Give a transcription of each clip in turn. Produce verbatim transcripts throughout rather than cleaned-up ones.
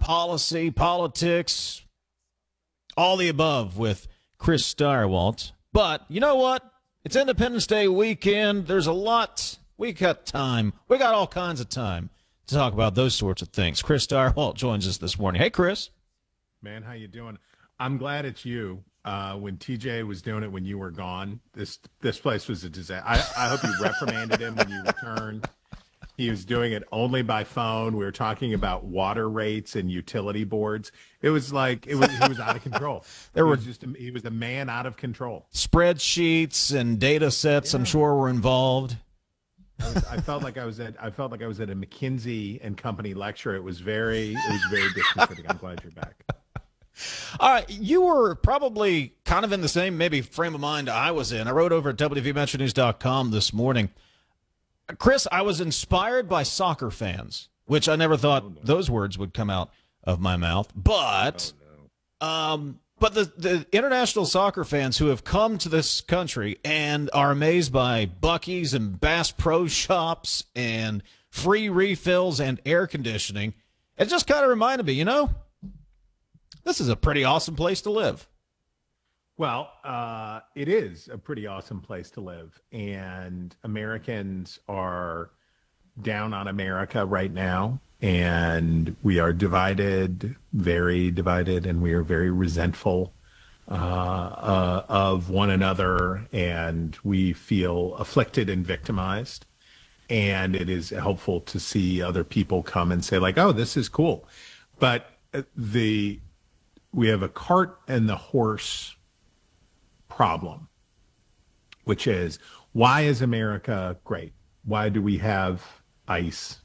policy, politics, all the above with Chris Stirewalt. But you know what? It's Independence Day weekend. There's a lot. We got time. We got all kinds of time to talk about those sorts of things. Chris Stirewalt joins us this morning. Hey, Chris. Man, how you doing? I'm glad it's you. Uh, when T J was doing it when you were gone, this this place was a disaster. I, I hope you reprimanded him when you returned. He was doing it only by phone. We were talking about water rates and utility boards. It was like it was he was out of control. There he were was just a, he was a man out of control. Spreadsheets and data sets, yeah. I'm sure, were involved. I, was, I felt like I was at I felt like I was at a McKinsey and Company lecture. It was very it was very disconcerting. I'm glad you're back. All right, you were probably kind of in the same maybe frame of mind I was in. I wrote over at W V Metro News dot com this morning. Chris, I was inspired by soccer fans, which I never thought oh, no. those words would come out of my mouth. But, oh, no. um, but the, the international soccer fans who have come to this country and are amazed by Buc-ee's and Bass Pro Shops and free refills and air conditioning, it just kind of reminded me, you know, this is a pretty awesome place to live. Well, uh, it is a pretty awesome place to live, and Americans are down on America right now, and we are divided, very divided, and we are very resentful uh, uh, of one another, and we feel afflicted and victimized, and it is helpful to see other people come and say, like, oh, this is cool. But the we have a cart and the horse problem, which is, why is America great? Why do we have ice?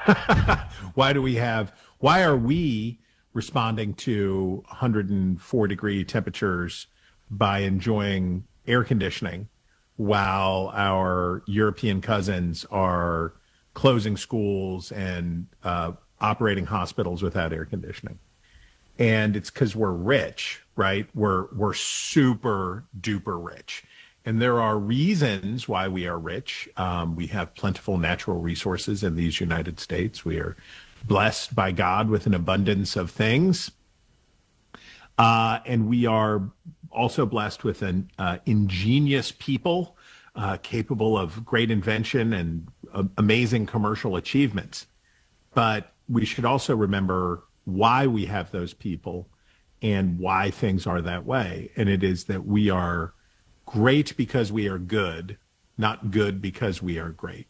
Why do we have, why are we responding to one hundred four degree temperatures by enjoying air conditioning while our European cousins are closing schools and uh, operating hospitals without air conditioning? And it's because we're rich, right? We're we're super duper rich. And there are reasons why we are rich. Um, we have plentiful natural resources in these United States. We are blessed by God with an abundance of things. Uh, and we are also blessed with an uh, ingenious people uh, capable of great invention and uh, amazing commercial achievements. But we should also remember why we have those people and why things are that way. And it is that we are great because we are good, not good because we are great.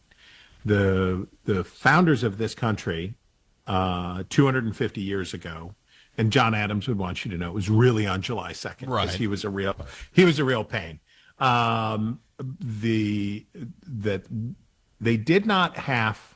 The the founders of this country uh, two hundred fifty years ago, and John Adams would want you to know it was really on July second, because right. he was a real he was a real pain. Um, the that they did not have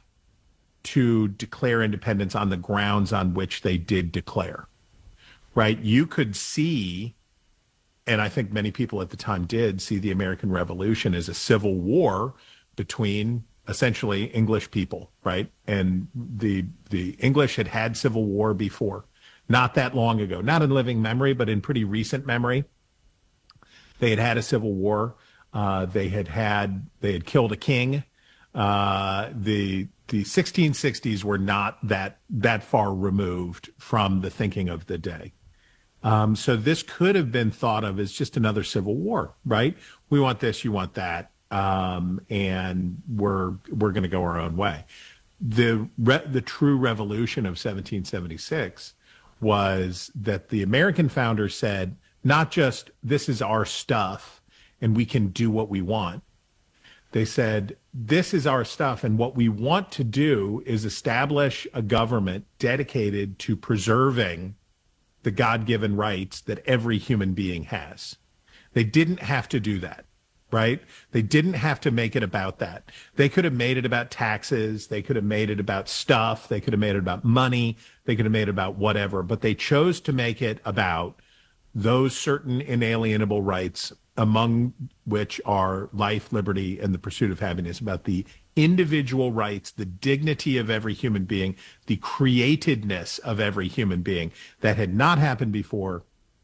to declare independence on the grounds on which they did declare, right? You could see, and I think many people at the time did see, the American Revolution as a civil war between essentially English people, right? And the the English had had civil war before, not that long ago, not in living memory, but in pretty recent memory. They had had a civil war. Uh, they had had, they had killed a king. Uh, the the sixteen sixties were not that that far removed from the thinking of the day. Um, so this could have been thought of as just another civil war, right? We want this, you want that, um, and we're we're going to go our own way. The re- the true revolution of seventeen seventy-six was that the American founders said, not just this is our stuff and we can do what we want. They said, this is our stuff, and what we want to do is establish a government dedicated to preserving the God-given rights that every human being has. They didn't have to do that, right? They didn't have to make it about that. They could have made it about taxes. They could have made it about stuff. They could have made it about money. They could have made it about whatever, but they chose to make it about those certain inalienable rights, among which are life, liberty, and the pursuit of happiness, about the individual rights, the dignity of every human being, the createdness of every human being. That had not happened before,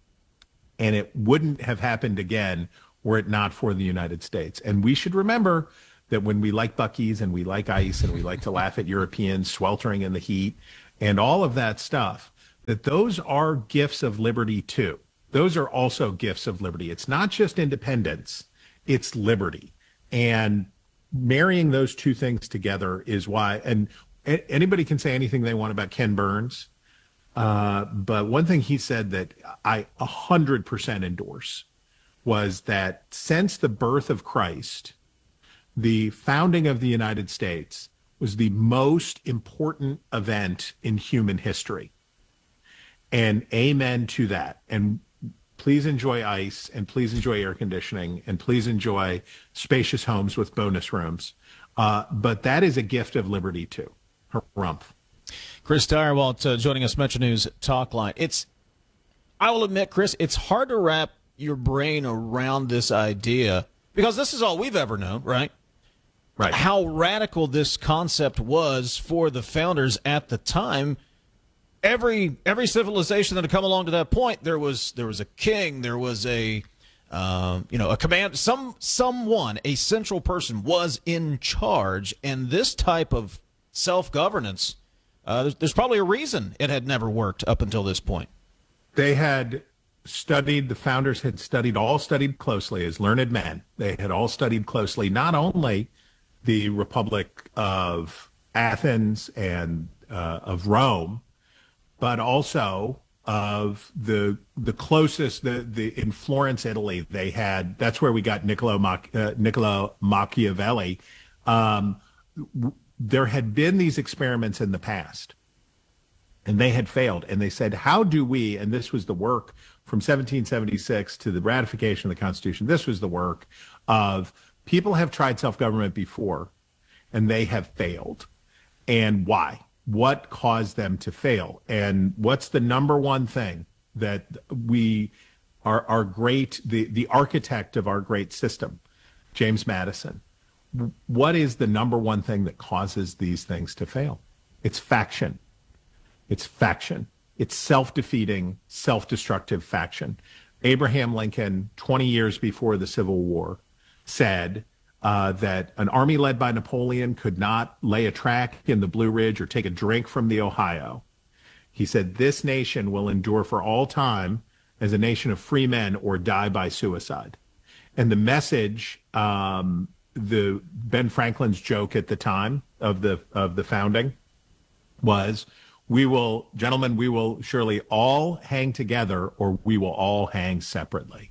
and it wouldn't have happened again were it not for the United States. And we should remember that when we like Buc-ee's and we like ice and we like to laugh at Europeans sweltering in the heat and all of that stuff, that those are gifts of liberty too. Those are also gifts of liberty. It's not just independence, it's liberty. And marrying those two things together is why, and anybody can say anything they want about Ken Burns, uh, but one thing he said that I one hundred percent endorse was that since the birth of Christ, the founding of the United States was the most important event in human history. And amen to that. And please enjoy ice, and please enjoy air conditioning, and please enjoy spacious homes with bonus rooms. Uh, but that is a gift of liberty too. Harumph. Chris Stirewalt uh, joining us, Metro News Talk Line. It's, I will admit, Chris, it's hard to wrap your brain around this idea because this is all we've ever known, right? Right. How radical this concept was for the founders at the time. Every every civilization that had come along to that point, there was there was a king, there was a um, you know a command, some someone, a central person was in charge, and this type of self-governance, uh, there's, there's probably a reason it had never worked up until this point. They had studied, the founders had studied, all studied closely as learned men. They had all studied closely, not only the Republic of Athens and uh, of Rome, but also of the the closest, the, the in Florence, Italy, they had, that's where we got Niccolo, Mach, uh, Niccolo Machiavelli. Um, w- there had been these experiments in the past, and they had failed. And they said, how do we, and this was the work from seventeen seventy-six to the ratification of the Constitution, this was the work of people have tried self-government before, and they have failed. And why? What caused them to fail? And what's the number one thing that we, our, our great, the, the architect of our great system, James Madison, what is the number one thing that causes these things to fail? It's faction. It's faction. It's self-defeating, self-destructive faction. Abraham Lincoln, twenty years before the Civil War, said uh, that an army led by Napoleon could not lay a track in the Blue Ridge or take a drink from the Ohio. He said, this nation will endure for all time as a nation of free men or die by suicide. And the message, um, the Ben Franklin's joke at the time of the of the founding was, we will, gentlemen, we will surely all hang together or we will all hang separately.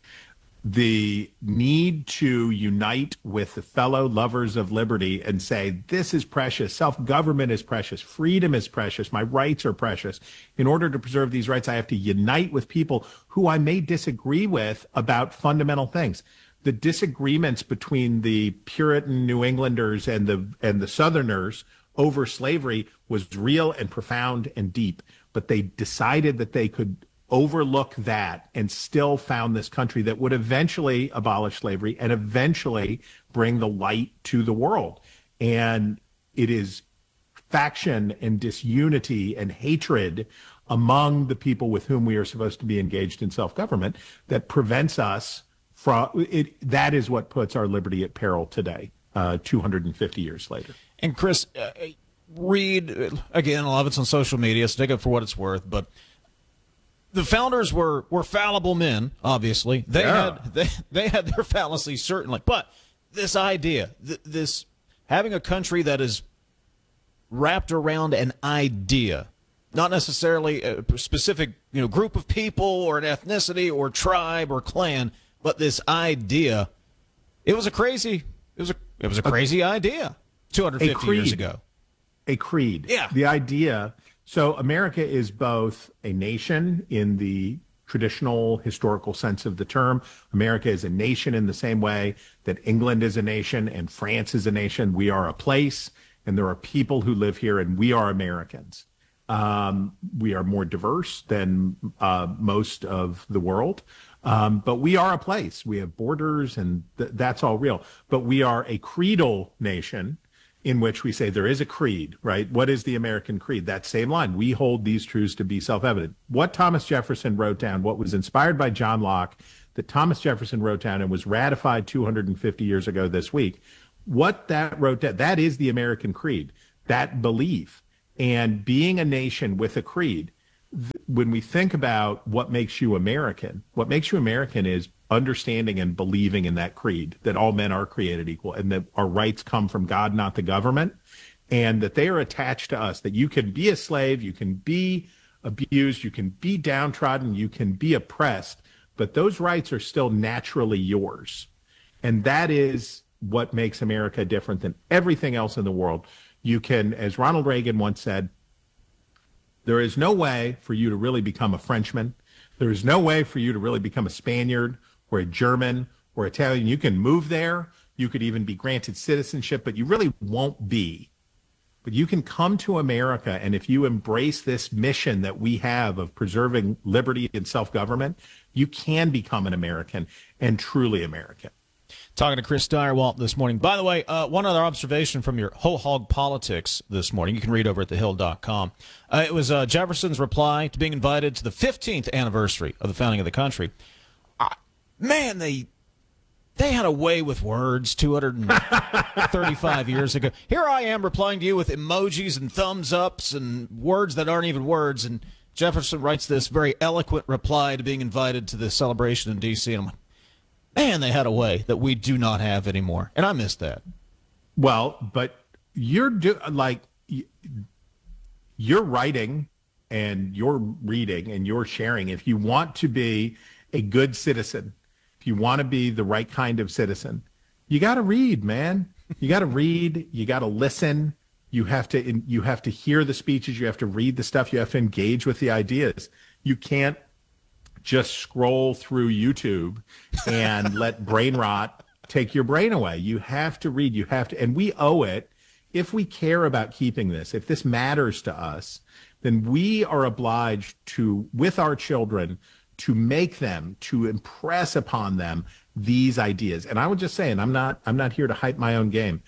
The need to unite with the fellow lovers of liberty and say, this is precious, self-government is precious, freedom is precious, my rights are precious. In order to preserve these rights, I have to unite with people who I may disagree with about fundamental things. The disagreements between the Puritan New Englanders and the and the Southerners over slavery was real and profound and deep, but they decided that they could overlook that and still found this country that would eventually abolish slavery and eventually bring the light to the world. And it is faction and disunity and hatred among the people with whom we are supposed to be engaged in self-government that prevents us from it. That is what puts our liberty at peril today, uh, two hundred fifty years later. And Chris, uh, read, again, a lot of it's on social media, so take it for what it's worth, but the founders were, were fallible men, obviously. They yeah. had they, they had their fallacies, certainly. But this idea, th- this having a country that is wrapped around an idea, not necessarily a specific you know group of people or an ethnicity or tribe or clan, but this idea, it was a crazy it was a it was a crazy a, idea two hundred fifty years ago. A creed. Yeah. The idea. So America is both a nation in the traditional historical sense of the term. America is a nation in the same way that England is a nation and France is a nation. We are a place, and there are people who live here, and we are Americans. Um, we are more diverse than uh, most of the world, um, but we are a place. We have borders, and th- that's all real. But we are a creedal nation, in which we say there is a creed, right? What is the American creed? That same line. We hold these truths to be self-evident. What Thomas Jefferson wrote down, what was inspired by John Locke, that Thomas Jefferson wrote down and was ratified two hundred fifty years ago this week, what that wrote down, that is the American creed, that belief. And being a nation with a creed, when we think about what makes you American, what makes you American is understanding and believing in that creed, that all men are created equal and that our rights come from God, not the government, and that they are attached to us, that you can be a slave, you can be abused, you can be downtrodden, you can be oppressed, but those rights are still naturally yours. And that is what makes America different than everything else in the world. You can, as Ronald Reagan once said, there is no way for you to really become a Frenchman. There is no way for you to really become a Spaniard or a German or Italian. You can move there. You could even be granted citizenship, but you really won't be. But you can come to America, and if you embrace this mission that we have of preserving liberty and self-government, you can become an American and truly American. Talking to Chris Stirewalt this morning. By the way, uh, one other observation from your whole hog politics this morning. You can read over at the hill dot com. Uh, it was uh, Jefferson's reply to being invited to the fifteenth anniversary of the founding of the country. Uh, man, they they had a way with words two hundred thirty-five years ago. Here I am replying to you with emojis and thumbs ups and words that aren't even words. And Jefferson writes this very eloquent reply to being invited to the celebration in D C And I'm like, man, they had a way that we do not have anymore, and I miss that. Well, but you're do like you're writing and you're reading and you're sharing. If you want to be a good citizen, if you want to be the right kind of citizen, you got to read, man. You got to read. You got to listen. You have to you have to hear the speeches. You have to read the stuff. You have to engage with the ideas. You can't just scroll through YouTube and let brain rot take your brain away. You have to read. You have to, and we owe it. If we care about keeping this, if this matters to us, then we are obliged to, with our children, to make them, to impress upon them these ideas. And I would just say, and I'm not, I'm not here to hype my own game.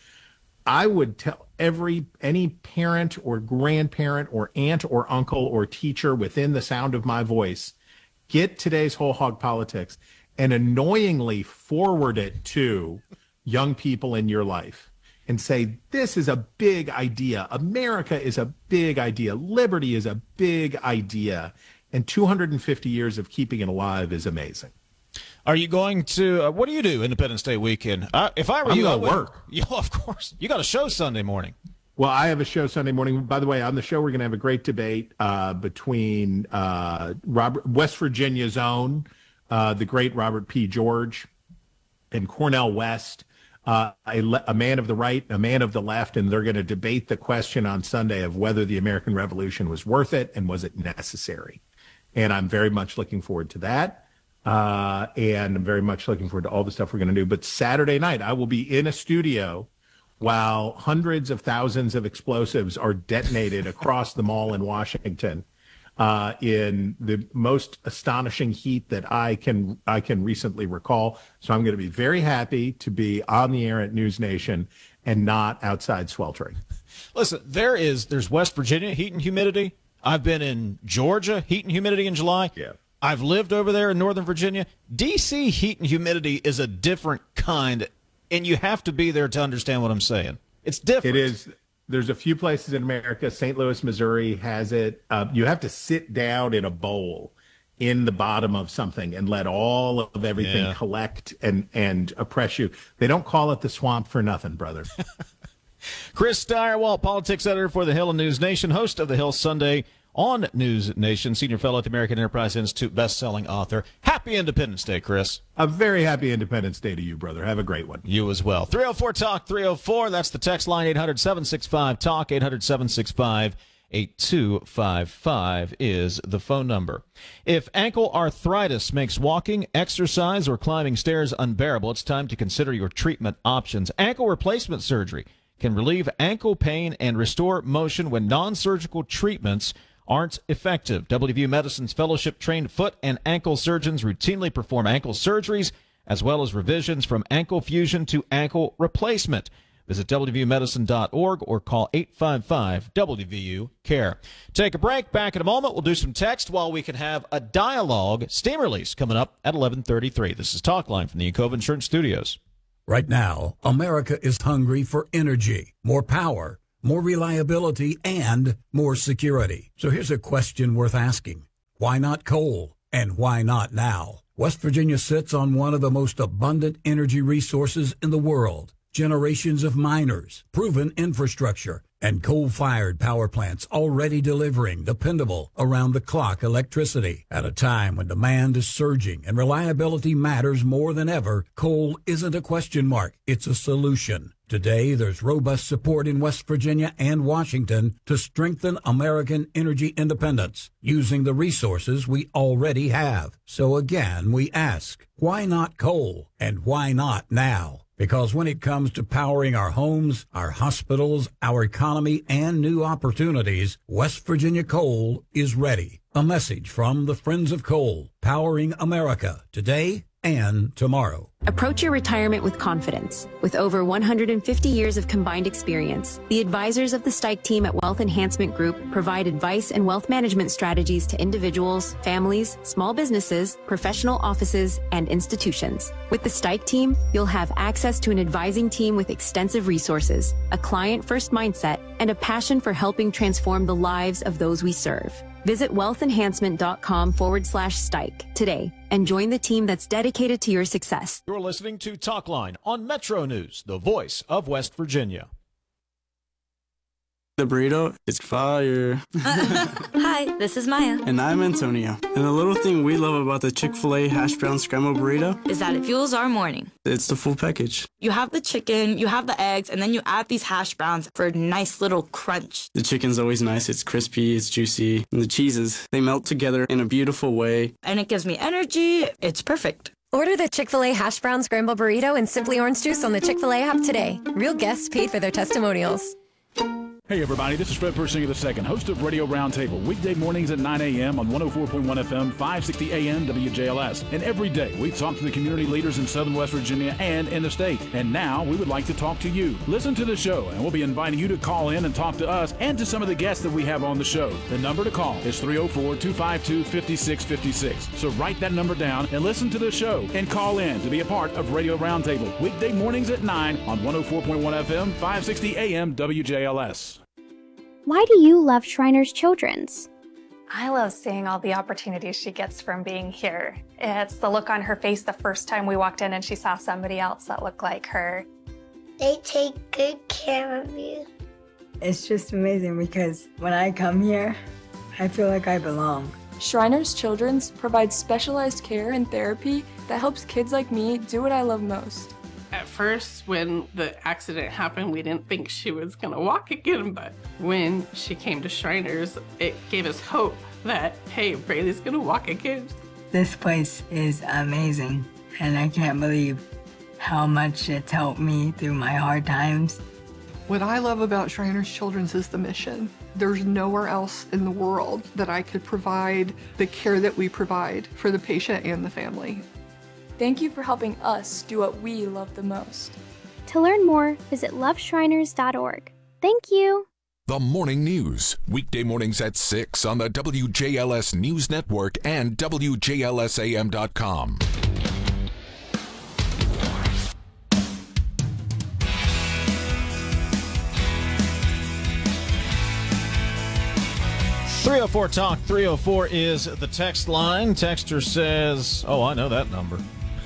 I would tell every, any parent or grandparent or aunt or uncle or teacher within the sound of my voice, get today's Whole Hog Politics and annoyingly forward it to young people in your life and say, this is a big idea. America is a big idea. Liberty is a big idea. And two hundred fifty years of keeping it alive is amazing. Are you going to, uh, what do you do Independence Day weekend? Uh, if I were I'm you, I gonna would work. Yeah, of course. You got a show Sunday morning. Well, I have a show Sunday morning. By the way, on the show, we're going to have a great debate uh, between uh, Robert, West Virginia's own, uh, the great Robert P. George, and Cornel West, uh, a, a man of the right, a man of the left, and they're going to debate the question on Sunday of whether the American Revolution was worth it and was it necessary. And I'm very much looking forward to that. Uh, and I'm very much looking forward to all the stuff we're going to do. But Saturday night, I will be in a studio while hundreds of thousands of explosives are detonated across the mall in Washington uh, in the most astonishing heat that I can I can recently recall. So I'm going to be very happy to be on the air at News Nation and not outside sweltering. Listen, there is there's West Virginia heat and humidity. I've been in Georgia heat and humidity in July. Yeah. I've lived over there in Northern Virginia. D C heat and humidity is a different kind. And you have to be there to understand what I'm saying. It's different. It is. There's a few places in America. Saint Louis, Missouri has it. Uh, you have to sit down in a bowl in the bottom of something and let all of everything Yeah. collect and, and oppress you. They don't call it the swamp for nothing, brother. Chris Stirewalt, politics editor for The Hill and News Nation, host of The Hill Sunday on News Nation, senior fellow at the American Enterprise Institute, best-selling author. Happy Independence Day, Chris. A very happy Independence Day to you, brother. Have a great one. You as well. three oh four talk three oh four. That's the text line. eight hundred seven six five talk. eight hundred seven six five eight two five five is the phone number. If ankle arthritis makes walking, exercise, or climbing stairs unbearable, it's time to consider your treatment options. Ankle replacement surgery can relieve ankle pain and restore motion when non-surgical treatments aren't effective. W V U Medicine's fellowship-trained foot and ankle surgeons routinely perform ankle surgeries as well as revisions from ankle fusion to ankle replacement. Visit W V U medicine dot org or call eight five five W V U care. Take a break. Back in a moment. We'll do some text while we can have a dialogue steam release coming up at eleven thirty-three. This is Talkline from the Encova Insurance Studios. Right now, America is hungry for energy, more power, more reliability, and more security. So here's a question worth asking. Why not coal? And why not now? West Virginia sits on one of the most abundant energy resources in the world. Generations of miners, proven infrastructure, and coal-fired power plants already delivering dependable, around-the-clock electricity. At a time when demand is surging and reliability matters more than ever, coal isn't a question mark, it's a solution. Today, there's robust support in West Virginia and Washington to strengthen American energy independence using the resources we already have. So again, we ask, why not coal? And why not now? Because when it comes to powering our homes, our hospitals, our economy, and new opportunities, West Virginia Coal is ready. A message from the Friends of Coal, powering America today and tomorrow. Approach your retirement with confidence. With over one hundred fifty years of combined experience, the advisors of the Stike team at Wealth Enhancement Group provide advice and wealth management strategies to individuals, families, small businesses, professional offices, and institutions. With the Stike team, you'll have access to an advising team with extensive resources, a client-first mindset, and a passion for helping transform the lives of those we serve. Visit wealthenhancement.com forward slash Stike today and join the team that's dedicated to your success. You're listening to Talkline on Metro News, the voice of West Virginia. The burrito is fire. Hi, this is Maya. And I'm Antonio. And the little thing we love about the Chick-fil-A hash brown scrambled burrito is that it fuels our morning. It's the full package. You have the chicken, you have the eggs, and then you add these hash browns for a nice little crunch. The chicken's always nice. It's crispy, it's juicy. And the cheeses, they melt together in a beautiful way. And it gives me energy. It's perfect. Order the Chick-fil-A hash brown scrambled burrito and Simply Orange Juice on the Chick-fil-A app today. Real guests paid for their testimonials. Hey everybody, this is Fred Persinger the second, host of Radio Roundtable, weekday mornings at nine a.m. on one oh four point one F M, five sixty A M W J L S. And every day we talk to the community leaders in Southern West Virginia and in the state. And now we would like to talk to you. Listen to the show, and we'll be inviting you to call in and talk to us and to some of the guests that we have on the show. The number to call is three oh four, two five two, five six five six. So write that number down and listen to the show and call in to be a part of Radio Roundtable, weekday mornings at nine on one oh four point one F M, five sixty A M W J L S. Why do you love Shriners Children's? I love seeing all the opportunities she gets from being here. It's the look on her face the first time we walked in and she saw somebody else that looked like her. They take good care of you. It's just amazing because when I come here, I feel like I belong. Shriners Children's provides specialized care and therapy that helps kids like me do what I love most. At first, when the accident happened, we didn't think she was gonna walk again, but when she came to Shriners, it gave us hope that, hey, Braylee's gonna walk again. This place is amazing, and I can't believe how much it's helped me through my hard times. What I love about Shriners Children's is the mission. There's nowhere else in the world that I could provide the care that we provide for the patient and the family. Thank you for helping us do what we love the most. To learn more, visit love shriners dot org. Thank you. The Morning News, weekday mornings at six on the W J L S News Network and W J L S A M dot com. three oh four Talk, three oh four is the text line. Texter says, oh, I know that number.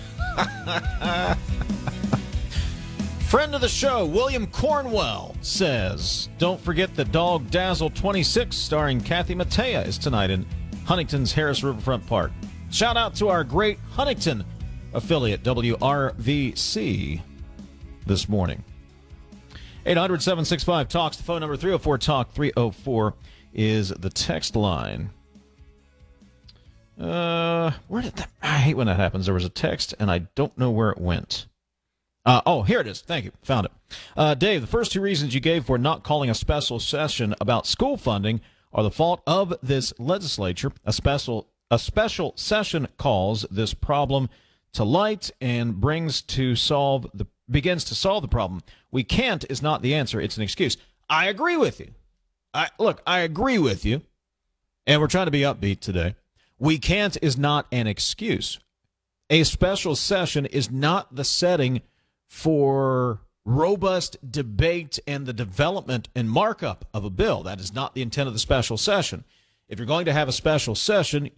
Friend of the show, William Cornwell, says, don't forget that Dog Dazzle twenty-six, starring Kathy Mattea, is tonight in Huntington's Harris Riverfront Park. Shout out to our great Huntington affiliate, W R V C, this morning. eight hundred, seven six five, talks, the phone number, three oh four Talk, three oh four is the text line. Uh, where did that? I hate when that happens. There was a text, and I don't know where it went. Uh, oh, here it is. Thank you. Found it. Uh, Dave, the first two reasons you gave for not calling a special session about school funding are the fault of this legislature. A special a special session calls this problem to light and brings to solve the begins to solve the problem. We can't is not the answer. It's an excuse. I agree with you. I look, I agree with you. And we're trying to be upbeat today. We can't is not an excuse. A special session is not the setting for robust debate and the development and markup of a bill. That is not the intent of the special session. If you're going to have a special session,